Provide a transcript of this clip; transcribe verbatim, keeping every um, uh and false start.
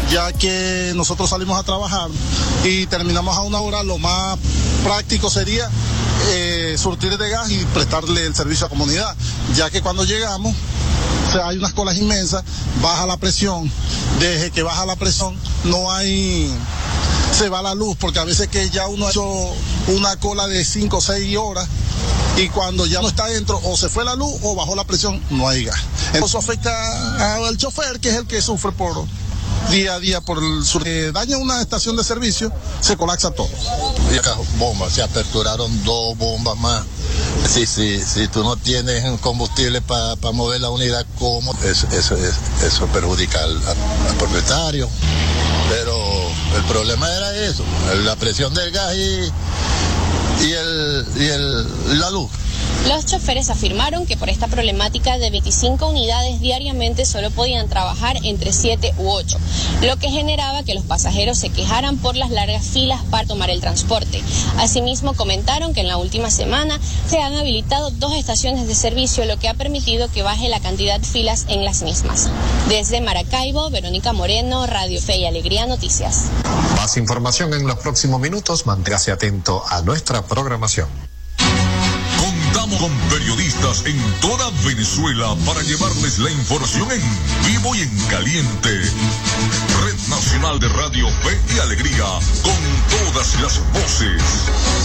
ya que nosotros salimos a trabajar y terminamos a una hora, lo más práctico sería eh, surtir de gas y prestarle el servicio a la comunidad, ya que cuando llegamos, o sea, hay unas colas inmensas, baja la presión, desde que baja la presión no hay, se va la luz, porque a veces que ya uno ha hecho una cola de cinco o seis horas y cuando ya no está dentro, o se fue la luz o bajó la presión, no hay gas. Eso afecta al chofer, que es el que sufre por día a día por el sur. Eh, daña una estación de servicio, se colapsa todo. Y acá bombas, se aperturaron dos bombas más. Sí, sí, si tú no tienes combustible para pa mover la unidad, ¿cómo? Eso, eso, eso, eso perjudica al, al propietario. Pero el problema era eso, la presión del gas y, y, el, y el, la luz. Los choferes afirmaron que por esta problemática de veinticinco unidades diariamente solo podían trabajar entre siete u ocho, lo que generaba que los pasajeros se quejaran por las largas filas para tomar el transporte. Asimismo, comentaron que en la última semana se han habilitado dos estaciones de servicio, lo que ha permitido que baje la cantidad de filas en las mismas. Desde Maracaibo, Verónica Moreno, Radio Fe y Alegría Noticias. Más información en los próximos minutos. Manténgase atento a nuestra programación. Contamos con periodistas en toda Venezuela para llevarles la información en vivo y en caliente. Red Nacional de Radio Fe y Alegría, con todas las voces.